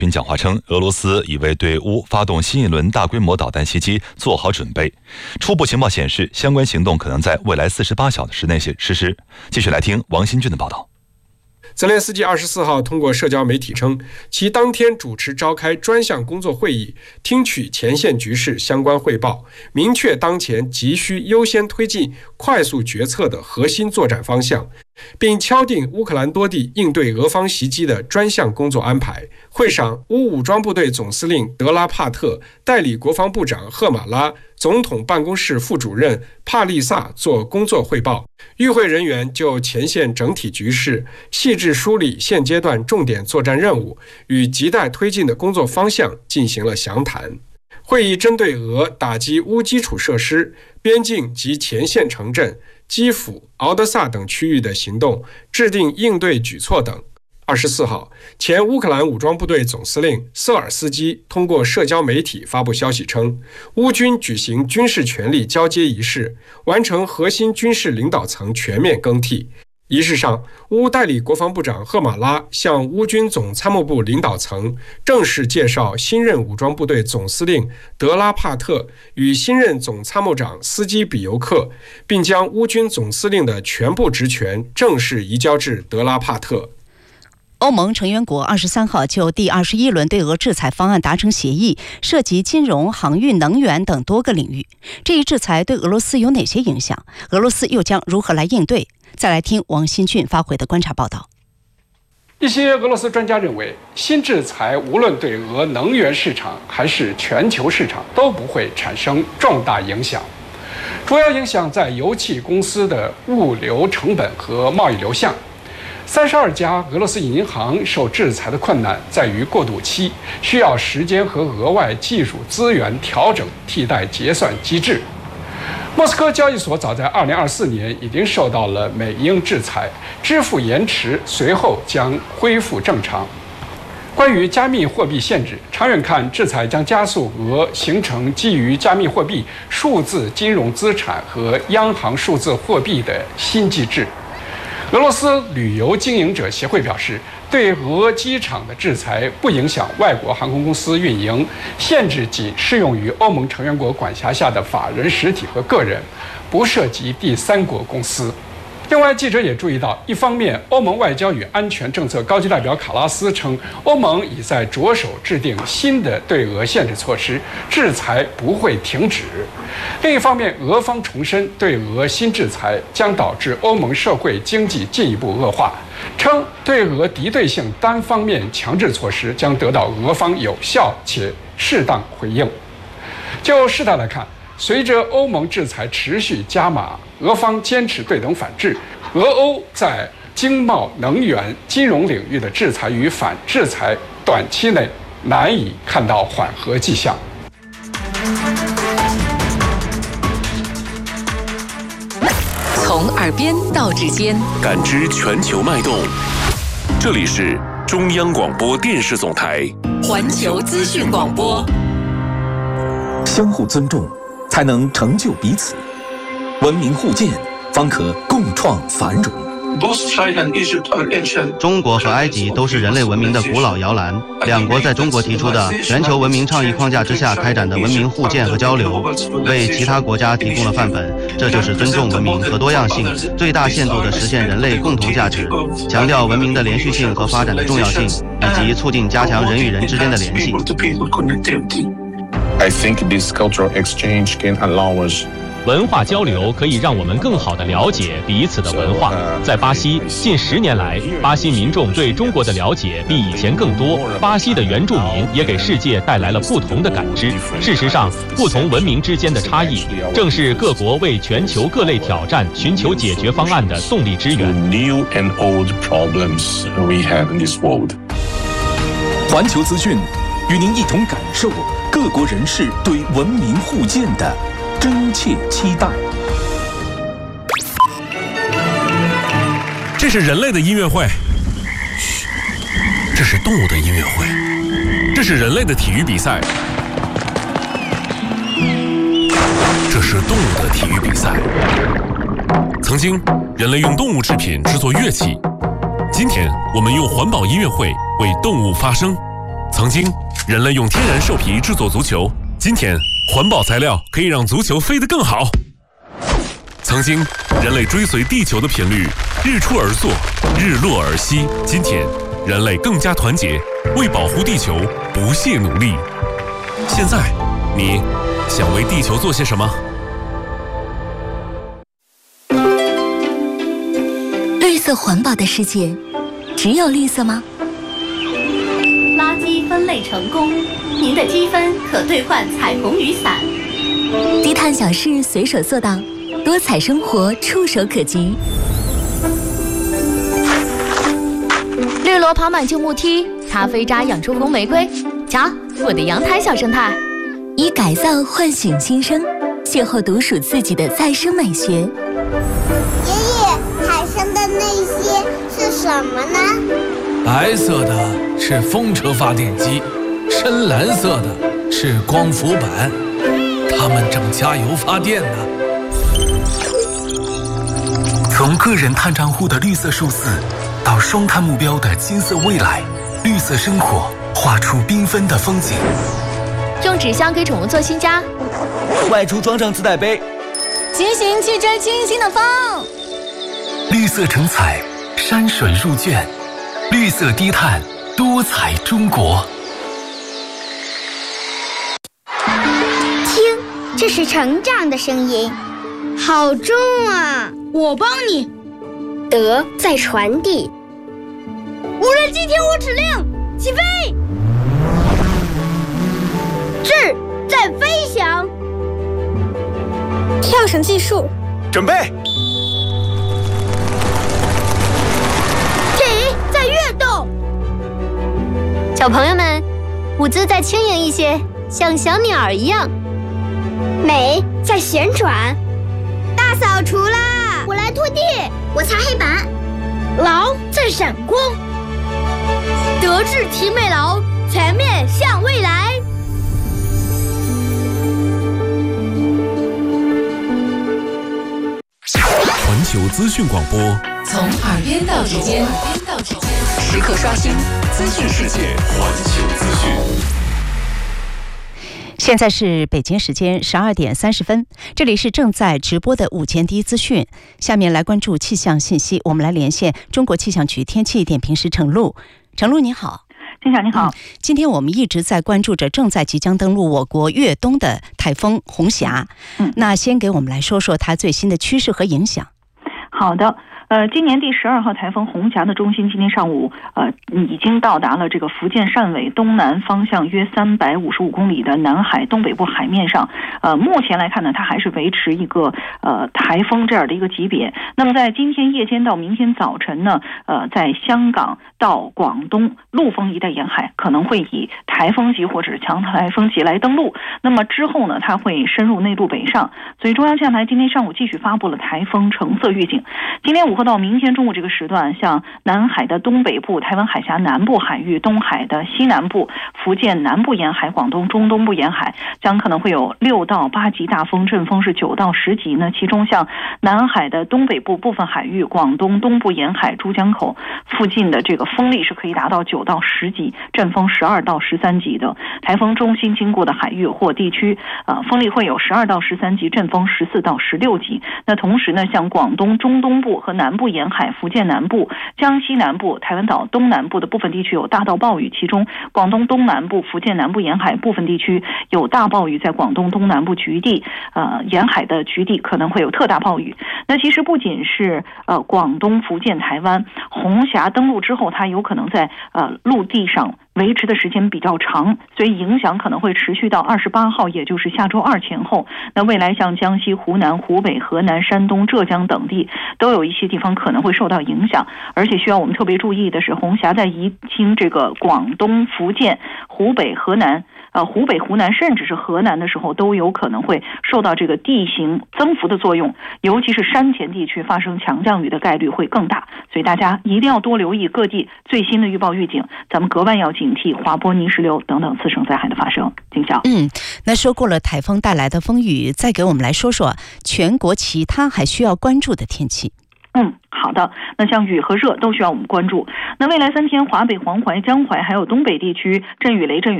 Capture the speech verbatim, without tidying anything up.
并讲话称，俄罗斯已为对乌发动新一轮大规模导弹袭击做好准备。初步情报显示，相关行动可能在未来四十八小时内实施。继续来听王新俊的报道。 泽连斯基二十四号通过社交媒体称，其当天主持召开专项工作会议，听取前线局势相关汇报，明确当前急需优先推进快速决策的核心作战方向，并敲定乌克兰多地应对俄方袭击的专项工作安排。会上，乌武装部队总司令德拉帕特、代理国防部长赫马拉、总统办公室副主任帕利萨做工作汇报。与会人员就前线整体局势细致梳理现阶段重点作战任务与亟待推进的工作方向进行了详谈。会议针对俄打击乌基础设施、边境及前线城镇、基辅、敖德萨等区域的行动制定应对举措等。二十四号，前乌克兰武装部队总司令瑟尔斯基通过社交媒体发布消息称，乌军举行军事权力交接仪式，完成核心军事领导层全面更替。仪式上，乌代理国防部长赫马拉向乌军总参谋部领导层正式介绍新任武装部队总司令德拉帕特与新任总参谋长斯基比尤克，并将乌军总司令的全部职权正式移交至德拉帕特。 欧盟成员国二十三号就第二十一轮对俄制裁方案达成协议，涉及金融、航运、能源等多个领域。这一制裁对俄罗斯有哪些影响？俄罗斯又将如何来应对？再来听王新俊发回的观察报道。 一些俄罗斯专家认为，新制裁无论对俄能源市场还是全球市场都不会产生重大影响，主要影响在油气公司的物流成本和贸易流向。三十二家俄罗斯银行受制裁的困难在于过渡期，需要时间和额外技术资源调整替代结算机制。莫斯科交易所早在二零二四年已经受到了美英制裁，支付延迟，随后将恢复正常。关于加密货币限制，长远看，制裁将加速俄形成基于加密货币、数字金融资产和央行数字货币的新机制。俄罗斯旅游经营者协会表示，对俄机场的制裁不影响外国航空公司运营，限制仅适用于欧盟成员国管辖下的法人实体和个人，不涉及第三国公司。另外，记者也注意到，一方面，欧盟外交与安全政策高级代表卡拉斯称，欧盟已在着手制定新的对俄限制措施，制裁不会停止。另一方面，俄方重申，对俄新制裁将导致欧盟社会经济进一步恶化，称对俄敌对性单方面强制措施将得到俄方有效且适当回应。就事态来看，随着欧盟制裁持续加码，俄方坚持对等反制，俄欧在经贸、能源、金融领域的制裁与反制裁，短期内难以看到缓和迹象。 从耳边到指尖， 感知全球脉动。这里是中央广播电视总台环球资讯广播。 相互尊重，才能成就彼此；文明互鉴，方可共创繁荣。 中国和埃及都是人类文明的古老摇篮，两国在中国提出的全球文明倡议框架之下开展的文明互鉴和交流，为其他国家提供了范本。这就是尊重文明和多样性，最大限度地实现人类共同价值，强调文明的连续性和发展的重要性，以及促进加强人与人之间的联系。 I think this cultural exchange can allow us 文化交流可以让我们更好地了解彼此的文化。在巴西，近十年来，巴西民众对中国的了解比以前更多。巴西的原住民也给世界带来了不同的感知。事实上，不同文明之间的差异，正是各国为全球各类挑战寻求解决方案的动力之源。 new and old problems we have in this world. 环球资讯与您一同感受各国人士对文明互鉴的真切期待。 这是人类的音乐会，嘘，这是动物的音乐会，这是人类的体育比赛，这是动物的体育比赛。曾经，人类用动物制品制作乐器，今天我们用环保音乐会为动物发声。 曾经，人类用天然兽皮制作足球，今天环保材料可以让足球飞得更好。曾经，人类追随地球的频率日出而作，日落而息，今天人类更加团结，为保护地球不懈努力。现在，你想为地球做些什么？ 绿色环保的世界，只有绿色吗？ 垃圾分类成功，您的积分可兑换彩虹雨伞。 低碳小事随手做到，多彩生活触手可及。 绿萝爬满旧木梯，咖啡渣养出红玫瑰。瞧，我的阳台小生态。 以改造唤醒新生，邂逅独属自己的再生美学。 爷爷，海上的那些是什么呢？ 白色的是风车发电机，深蓝色的是光伏板，它们正加油发电呢。 从个人碳账户的绿色数字，到双碳目标的金色未来，绿色生活画出缤纷的风景。 用纸箱给宠物做新家， 外出装上自带杯， 骑行去追清新的风。 绿色成彩，山水入卷，绿色低碳，多彩中国。 听，这是成长的声音，好重啊！ 我帮你。 德在传递。 无人机听我指令，起飞。 智在飞翔。跳绳计数， 准备。 体在跃动。 小朋友们，舞姿再轻盈一些，像小鸟一样。 美在旋转。大扫除啦！我来拖地，我擦黑板。劳在闪光。 德智体美劳，全面向未来。 环球资讯广播， 从耳边到指尖，时刻刷新资讯世界。 环球资讯。 现在是北京时间十二点三十分，这里是正在直播的午间第一资讯。下面来关注气象信息，我们来连线中国气象局天气点评师程璐。程璐你好。 金晓你好、嗯， 今天我们一直在关注着正在即将登陆我国越东的台风红霞。嗯，那先给我们来说说它最新的趋势和影响。 好的。呃，今年第十二号台风红霞的中心今天上午呃已经到达了这个福建汕尾东南方向约三百五十五公里的南海东北部海面上。呃，目前来看呢，它还是维持一个呃台风这样的一个级别。那么在今天夜间到明天早晨呢，呃，在香港到广东陆丰一带沿海可能会以台风级或者是强台风级来登陆。那么之后呢，它会深入内陆北上。所以中央气象台今天上午继续发布了台风橙色预警。今天午后到明天中午这个时段，像南海的东北部、台湾海峡南部海域、东海的西南部、福建南部沿海、广东中东部沿海将可能会有六到八级大风，阵风是九到十级呢。其中像南海的东北部部分海域、广东东部沿海、珠江口附近的这个风力是可以达到九到十级，阵风十二到十三级的。台风中心经过的海域或地区，呃，风力会有十二到十三级，阵风十四到十六级。那同时呢，像广东中东部和南部沿海、福建南部、江西南部、台湾岛东南部的部分地区有大到暴雨，其中广东东南部、福建南部沿海部分地区有大暴雨，在广东东南部局地呃沿海的局地可能会有特大暴雨。那其实不仅是呃广东、福建、台湾，红霞登陆之后，它有可能在呃陆地上维持的时间比较长，所以影响可能会持续到二十八号，也就是下周二前后。那未来像江西、湖南、湖北、河南、山东、浙江等地都有一些地方可能会受到影响。而且需要我们特别注意的是，红霞在移经这个广东、福建、湖北、河南呃，湖北、湖南甚至是河南的时候，都有可能会受到这个地形增幅的作用，尤其是山前地区发生强降雨的概率会更大。所以大家一定要多留意各地最新的预报预警，咱们格外要警惕滑坡、泥石流等等次生灾害的发生。景晓， 嗯，那说过了台风带来的风雨，再给我们来说说全国其他还需要关注的天气。 嗯，好的。那像雨和热都需要我们关注。那未来三天，华北、黄淮、江淮还有东北地区阵雨雷阵雨